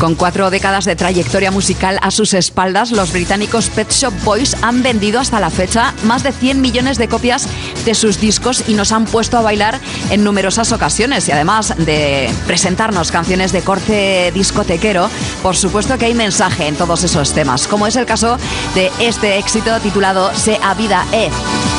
Con 4 décadas de trayectoria musical a sus espaldas, los británicos Pet Shop Boys han vendido hasta la fecha más de 100 millones de copias de sus discos y nos han puesto a bailar en numerosas ocasiones. Y además de presentarnos canciones de corte discotequero, por supuesto que hay mensaje en todos esos temas, como es el caso de este éxito titulado Se a vida é.